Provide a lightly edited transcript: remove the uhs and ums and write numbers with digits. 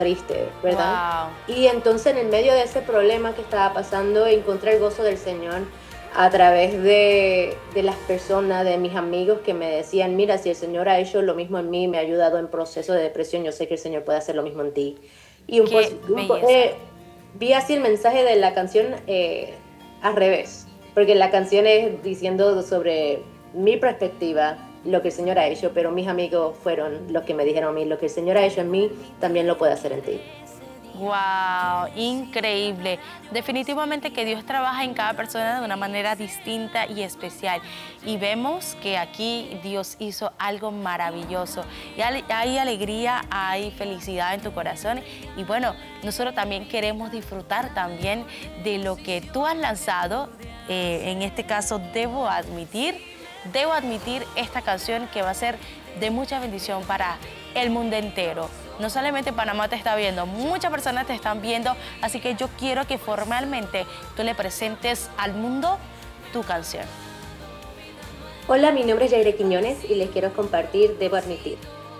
triste, ¿verdad? Wow. Y entonces en el medio de ese problema que estaba pasando, encontré el gozo del Señor a través de las personas, de mis amigos que me decían, mira, si el Señor ha hecho lo mismo en mí, me ha ayudado en proceso de depresión, yo sé que el Señor puede hacer lo mismo en ti. Y Qué belleza. vi así el mensaje de la canción al revés, porque la canción es diciendo sobre mi perspectiva, lo que el Señor ha hecho, pero mis amigos fueron los que me dijeron a mí, lo que el Señor ha hecho en mí, también lo puede hacer en ti. Wow, increíble. Definitivamente que Dios trabaja en cada persona de una manera distinta y especial. Y vemos que aquí Dios hizo algo maravilloso. Y hay alegría, hay felicidad en tu corazón. Y bueno, nosotros también queremos disfrutar también de lo que tú has lanzado. En este caso, debo admitir esta canción que va a ser de mucha bendición para el mundo entero. No solamente Panamá te está viendo, muchas personas te están viendo, así que yo quiero que formalmente tú le presentes al mundo tu canción. Hola, mi nombre es Yaire Quiñones y les quiero compartir Debo Admitir.